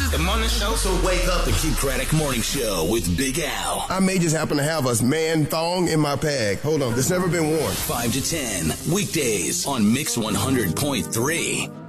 The morning show. So wake up the Keith Craddock Morning Show with Big Al. I may just happen to have a man thong in my bag. Hold on, that's never been worn. 5 to 10, weekdays on Mix 100.3.